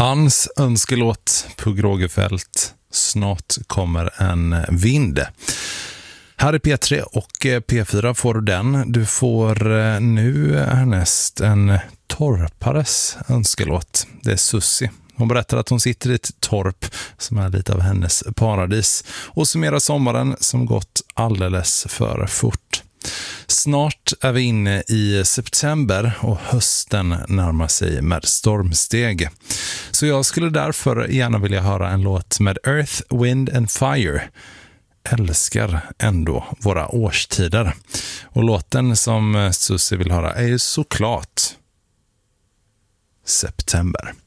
Anns önskelåt på Grågefält. Snart kommer en vind. Här är P3 och P4 får du den. Du får nu härnäst en torpares önskelåt. Det är Susie. Hon berättar att hon sitter i ett torp som är lite av hennes paradis och summerar sommaren som gått alldeles för fort. Snart är vi inne i september och hösten närmar sig med stormsteg. Så jag skulle därför gärna vilja höra en låt med Earth, Wind and Fire. Älskar ändå våra årstider. Och låten som Susie vill höra är ju såklart September.